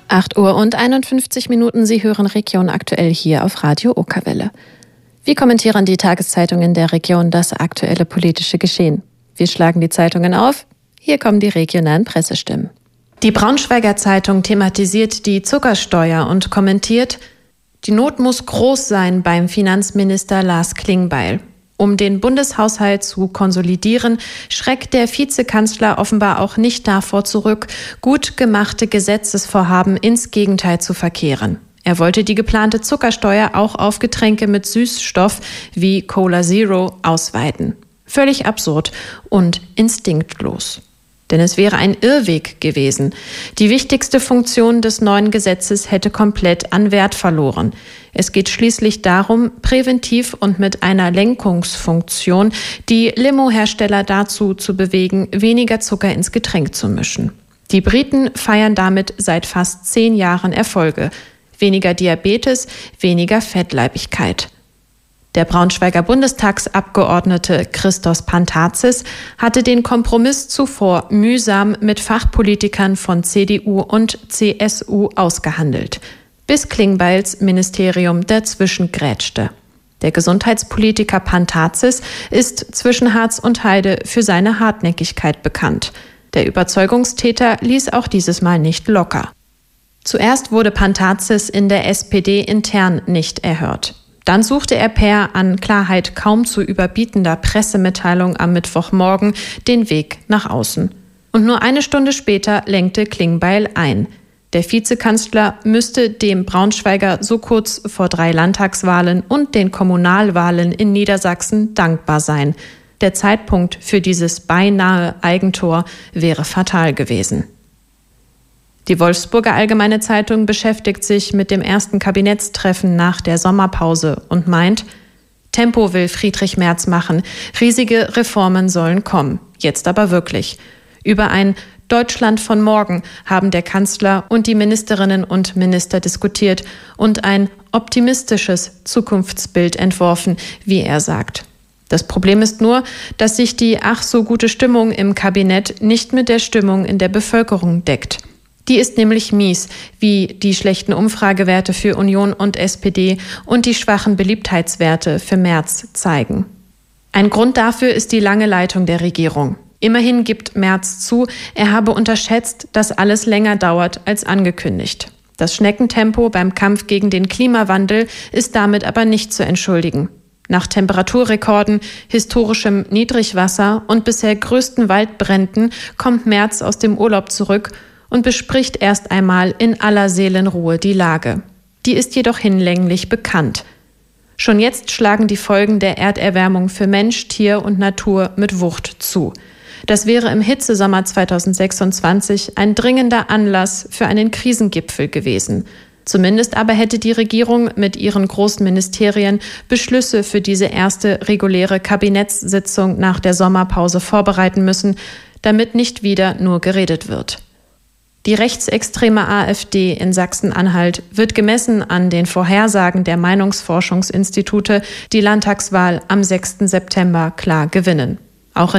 8:51 Sie hören Region aktuell hier auf Radio Okerwelle. Wir kommentieren die Tageszeitungen der Region das aktuelle politische Geschehen. Wir schlagen die Zeitungen auf. Hier kommen die regionalen Pressestimmen. Die Braunschweiger Zeitung thematisiert die Zuckersteuer und kommentiert: Die Not muss groß sein beim Finanzminister Lars Klingbeil. Um den Bundeshaushalt zu konsolidieren, schreckt der Vizekanzler offenbar auch nicht davor zurück, gut gemachte Gesetzesvorhaben ins Gegenteil zu verkehren. Er wollte die geplante Zuckersteuer auch auf Getränke mit Süßstoff wie Cola Zero ausweiten. Völlig absurd und instinktlos. Denn es wäre ein Irrweg gewesen. Die wichtigste Funktion des neuen Gesetzes hätte komplett an Wert verloren. Es geht schließlich darum, präventiv und mit einer Lenkungsfunktion die Limo-Hersteller dazu zu bewegen, weniger Zucker ins Getränk zu mischen. Die Briten feiern damit seit fast 10 Jahren Erfolge. Weniger Diabetes, weniger Fettleibigkeit. Der Braunschweiger Bundestagsabgeordnete Christos Pantazis hatte den Kompromiss zuvor mühsam mit Fachpolitikern von CDU und CSU ausgehandelt, bis Klingbeils Ministerium dazwischen grätschte. Der Gesundheitspolitiker Pantazis ist zwischen Harz und Heide für seine Hartnäckigkeit bekannt. Der Überzeugungstäter ließ auch dieses Mal nicht locker. Zuerst wurde Pantazis in der SPD intern nicht erhört. Dann suchte er per an Klarheit kaum zu überbietender Pressemitteilung am Mittwochmorgen den Weg nach außen. Und nur eine Stunde später lenkte Klingbeil ein. Der Vizekanzler müsste dem Braunschweiger so kurz vor 3 Landtagswahlen und den Kommunalwahlen in Niedersachsen dankbar sein. Der Zeitpunkt für dieses beinahe Eigentor wäre fatal gewesen. Die Wolfsburger Allgemeine Zeitung beschäftigt sich mit dem ersten Kabinettstreffen nach der Sommerpause und meint: Tempo will Friedrich Merz machen, riesige Reformen sollen kommen, jetzt aber wirklich. Über ein Deutschland von morgen haben der Kanzler und die Ministerinnen und Minister diskutiert und ein optimistisches Zukunftsbild entworfen, wie er sagt. Das Problem ist nur, dass sich die ach so gute Stimmung im Kabinett nicht mit der Stimmung in der Bevölkerung deckt. Die ist nämlich mies, wie die schlechten Umfragewerte für Union und SPD und die schwachen Beliebtheitswerte für Merz zeigen. Ein Grund dafür ist die lange Leitung der Regierung. Immerhin gibt Merz zu, er habe unterschätzt, dass alles länger dauert als angekündigt. Das Schneckentempo beim Kampf gegen den Klimawandel ist damit aber nicht zu entschuldigen. Nach Temperaturrekorden, historischem Niedrigwasser und bisher größten Waldbränden kommt Merz aus dem Urlaub zurück und bespricht erst einmal in aller Seelenruhe die Lage. Die ist jedoch hinlänglich bekannt. Schon jetzt schlagen die Folgen der Erderwärmung für Mensch, Tier und Natur mit Wucht zu. Das wäre im Hitzesommer 2026 ein dringender Anlass für einen Krisengipfel gewesen. Zumindest aber hätte die Regierung mit ihren großen Ministerien Beschlüsse für diese erste reguläre Kabinettssitzung nach der Sommerpause vorbereiten müssen, damit nicht wieder nur geredet wird. Die rechtsextreme AfD in Sachsen-Anhalt wird gemessen an den Vorhersagen der Meinungsforschungsinstitute die Landtagswahl am 6. September klar gewinnen.